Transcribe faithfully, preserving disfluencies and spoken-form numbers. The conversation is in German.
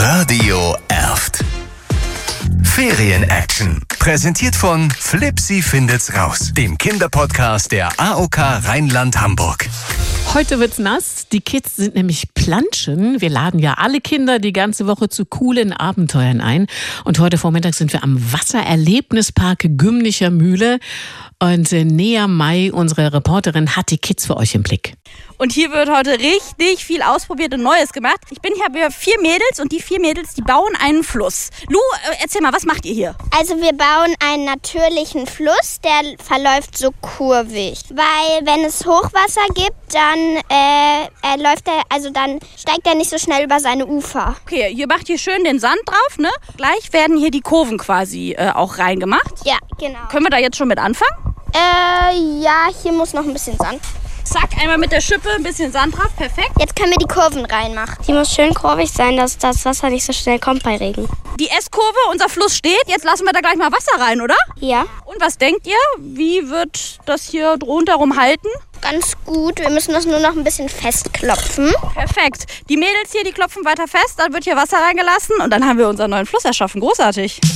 Radio Erft. Ferien-Action. Präsentiert von Flipsi findet's raus, dem Kinderpodcast der A O K Rheinland-Hamburg. Heute wird's nass. Die Kids sind nämlich Planschen. Wir laden ja alle Kinder die ganze Woche zu coolen Abenteuern ein. Und heute Vormittag sind wir am Wassererlebnispark Gümnicher Mühle. Und Nea May, unsere Reporterin, hat die Kids für euch im Blick. Und hier wird heute richtig viel ausprobiert und Neues gemacht. Ich bin hier, wir vier Mädels und die vier Mädels, die bauen einen Fluss. Lu, erzähl mal, was macht ihr hier? Also wir bauen einen natürlichen Fluss, der verläuft so kurvig. Weil wenn es Hochwasser gibt, dann äh, er läuft er, also dann steigt er nicht so schnell über seine Ufer. Okay, ihr macht hier schön den Sand drauf, ne? Gleich werden hier die Kurven quasi äh, auch reingemacht. Ja, genau. Können wir da jetzt schon mit anfangen? Äh, ja, hier muss noch ein bisschen Sand. Zack, einmal mit der Schippe ein bisschen Sand drauf, perfekt. Jetzt können wir die Kurven reinmachen. Die muss schön kurvig sein, dass das Wasser nicht so schnell kommt bei Regen. Die S-Kurve, unser Fluss steht. Jetzt lassen wir da gleich mal Wasser rein, oder? Ja. Und was denkt ihr? Wie wird das hier rundherum halten? Ganz gut, wir müssen das nur noch ein bisschen festklopfen. Perfekt. Die Mädels hier, die klopfen weiter fest, dann wird hier Wasser reingelassen und dann haben wir unseren neuen Fluss erschaffen. Großartig.